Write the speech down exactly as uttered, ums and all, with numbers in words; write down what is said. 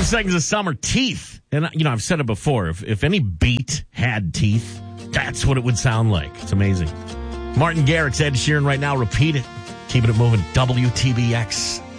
Seconds of Summer, Teeth. And, you know, I've said it before. If, if any beat had teeth, that's what it would sound like. It's amazing. Martin Garrix, Ed Sheeran right now. Repeat it. Keeping it moving. W T B X.